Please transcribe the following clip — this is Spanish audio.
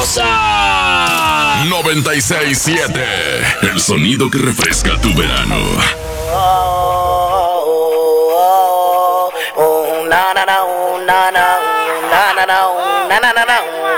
¡Exa! 96.7. El sonido que refresca tu verano. Na na na na na na na na na na na.